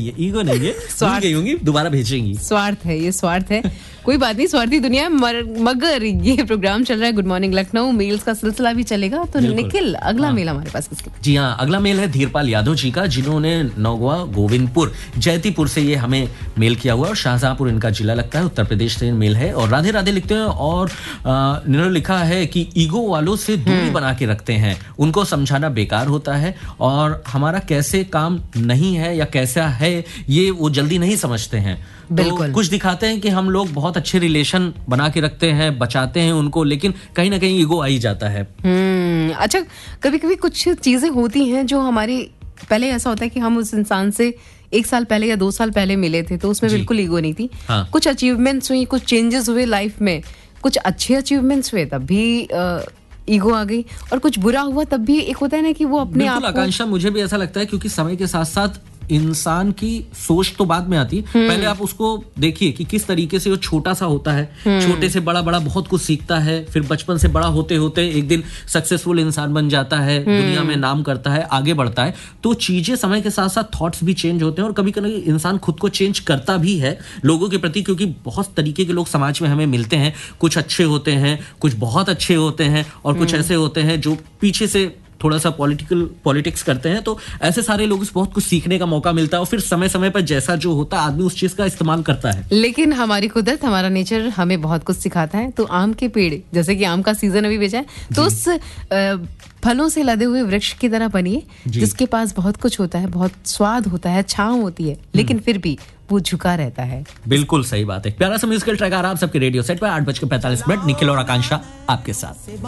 ये ईगो नहीं है, भूल गई होंगी, दोबारा भेजेंगी। स्वार्थ है, ये स्वार्थ है। कोई बात नहीं, स्वार्थी दुनिया मगर ये प्रोग्राम चल रहा है गुड मॉर्निंग लखनऊ, मेल्स का सिलसिला भी चलेगा। तो निखिल, अगला मेल हमारे पास किसका? जी हाँ, अगला मेल है धीरपाल यादव जी का, जिन्होंने नौगवा गोविंदपुर जयतीपुर से ये हमें मेल किया हुआ है और शाहजहांपुर इनका जिला लगता है, उत्तर प्रदेश से मेल है। और राधे राधे लिखते हैं और इन्होंने लिखा है कि ईगो वालों से दूरी बना के रखते हैं, उनको समझाना बेकार होता है और हमारा कैसे काम नहीं है या कैसा है ये वो जल्दी नहीं समझते हैं। तो कुछ दिखाते हैं कि हम लोग बहुत अच्छे रिलेशन बना के रखते हैं, बचाते हैं उनको, लेकिन कहीं ना कहीं ईगो आ ही जाता है। अच्छा, कभी कभी कुछ चीजें होती हैं जो हमारी, पहले ऐसा होता है कि हम उस इंसान से 1 साल पहले या 2 साल पहले मिले थे तो उसमें बिल्कुल ईगो नहीं थी। हाँ। कुछ अचीवमेंट्स हुई, कुछ चेंजेस हुए लाइफ में, कुछ अच्छे अचीवमेंट्स हुए तब भी ईगो आ गई, और कुछ बुरा हुआ तब भी एक होता है ना कि वो अपने आप। आकांक्षा, मुझे भी ऐसा लगता है क्योंकि समय के साथ साथ इंसान की सोच तो बाद में आती है। पहले आप उसको देखिए कि किस तरीके से वो छोटा सा होता है, छोटे से बड़ा बड़ा बहुत कुछ सीखता है, फिर बचपन से बड़ा होते होते एक दिन सक्सेसफुल इंसान बन जाता है, दुनिया में नाम करता है, आगे बढ़ता है। तो चीजें समय के साथ साथ थॉट्स भी चेंज होते हैं और कभी कभी इंसान खुद को चेंज करता भी है लोगों के प्रति, क्योंकि बहुत तरीके के लोग समाज में हमें मिलते हैं। कुछ अच्छे होते हैं, कुछ बहुत अच्छे होते हैं और कुछ ऐसे होते हैं जो पीछे से थोड़ा सा पॉलिटिक्स करते हैं। तो ऐसे सारे लोगों से बहुत कुछ सीखने का मौका मिलता है और फिर समय समय पर जैसा जो होता है आदमी उस चीज का इस्तेमाल करता है। लेकिन हमारी कुदरत, हमारा नेचर हमें बहुत कुछ सिखाता है। तो आम के पेड़, जैसे कि आम का सीजन अभी बेचा है, तो उस फलों से लदे हुए वृक्ष की तरह बनिए जिसके पास बहुत कुछ होता है, बहुत स्वाद होता है, छांव होती है, लेकिन फिर भी वो झुका रहता है। बिल्कुल सही बात है। प्यारा सा म्यूजिकल ट्रैक आ रहा है आप सबके रेडियो सेट पर 8:45 निखिल और आकांक्षा आपके साथ।